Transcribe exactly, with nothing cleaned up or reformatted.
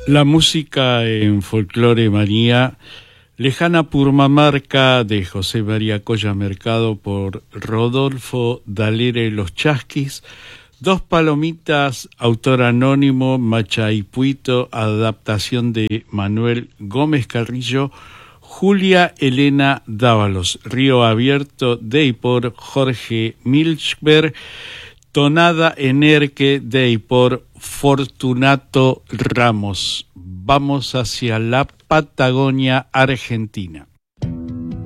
La música en Folclore Manía, Lejana Purmamarca de José María Colla Mercado por Rodolfo Dalere Los Chasquis, Dos Palomitas, autor anónimo, Machaipuito, adaptación de Manuel Gómez Carrillo, Julia Elena Dávalos, Río Abierto de por Jorge Milchberg, Tonada Enerque de por Fortunato Ramos. Vamos hacia la Patagonia Argentina.